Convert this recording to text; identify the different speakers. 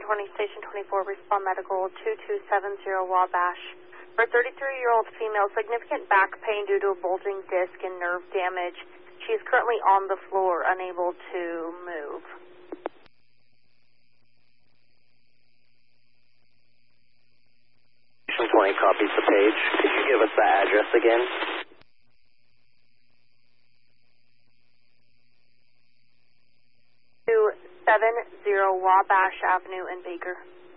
Speaker 1: 20, Station 24, respond medical 2270 Wabash. For a 33-year-old female, significant back pain due to a bulging disc and nerve damage. She is currently on the floor, unable to move.
Speaker 2: Station 20 copies the page. Could you give us the address again?
Speaker 1: 270 Wabash Avenue in Baker.